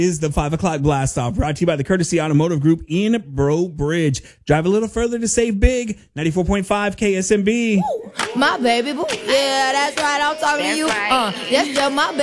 Is the 5 o'clock blast off, brought to you by the Courtesy Automotive Group in Bro Bridge. Drive a little further to save big. 94.5 KSMB. My baby boo. Yeah, that's right. I'm talking to you. That's right. That's just my baby.